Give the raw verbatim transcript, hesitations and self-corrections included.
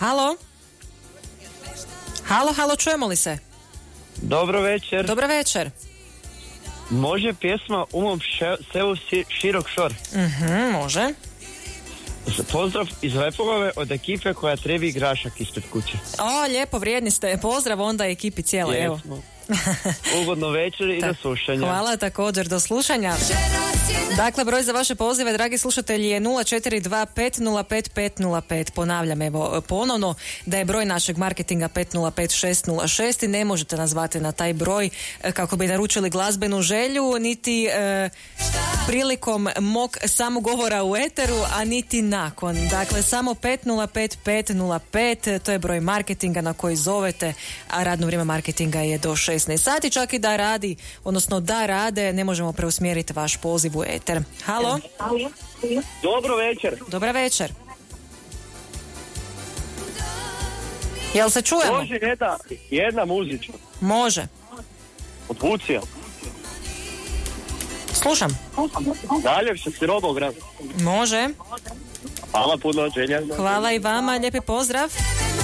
Halo? Halo, halo, čujemo li se? Dobro večer. Dobro večer. Može pjesma U mom še, selu si, širok šor? Mhm, može. Pozdrav iz Lepogove od ekipe koja trebi grašak ispred kuće. O, lijepo, vrijedni ste. Pozdrav onda ekipi cijelo, evo. Ugodno večer i do slušanja. Hvala također, do slušanja. Dakle, broj za vaše pozive, dragi slušatelji, je nula četiri dva pet nula pet pet nula pet. Ponavljam, evo, ponovno da je broj našeg marketinga pet nula pet šest nula šest i ne možete nazvati na taj broj kako bi naručili glazbenu želju, niti e, prilikom mog samogovora u eteru, a niti nakon. Dakle, samo pet nula pet pet nula pet, to je broj marketinga na koji zovete, a radno vrijeme marketinga je do šesnaest sati, čak i da radi, odnosno da rade, ne možemo preusmjeriti vaš poziv u eter. Halo? Dobro večer. Dobra večer. Jel se čujemo? Može jedna, jedna muzička. Može. Od Vucija. Slušam. Zaljevša si Robograd. Može. Hvala puno, želja. Hvala i vama, lijepi pozdrav.